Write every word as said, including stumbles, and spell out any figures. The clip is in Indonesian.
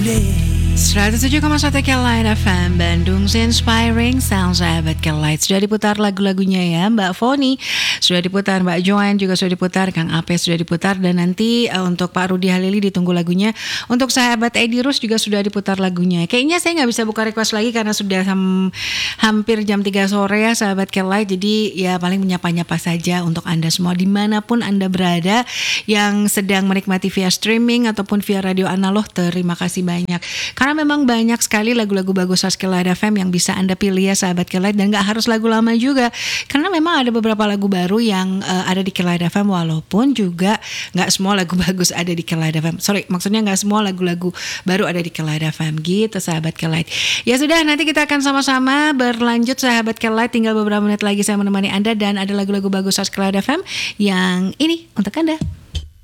seratus tujuh koma satu Kelight F M Bandung Inspiring Sound. Sahabat Kelight, sudah diputar lagu-lagunya ya Mbak Foni, sudah diputar Mbak Joan, juga sudah diputar Kang Ape, sudah diputar. Dan nanti uh, untuk Pak Rudi Halili ditunggu lagunya. Untuk sahabat Edi Rus juga sudah diputar lagunya. Kayaknya saya gak bisa buka request lagi karena sudah ham, hampir jam tiga sore ya sahabat Kelight. Jadi ya paling menyapa-nyapa saja untuk Anda semua dimanapun Anda berada, yang sedang menikmati via streaming ataupun via radio analog. Terima kasih banyak, karena memang banyak sekali lagu-lagu bagus khas Kelight F M yang bisa Anda pilih ya sahabat Kelight, dan gak harus lagu lama juga, karena memang ada beberapa lagu baru yang uh, ada di Kelight F M, walaupun juga gak semua lagu bagus ada di Kelight F M. Sorry, maksudnya gak semua lagu-lagu baru ada di Kelight F M gitu sahabat Kelight. Ya sudah, nanti kita akan sama-sama berlanjut sahabat Kelight. Tinggal beberapa menit lagi saya menemani Anda, dan ada lagu-lagu bagus khas Kelight F M yang ini untuk Anda.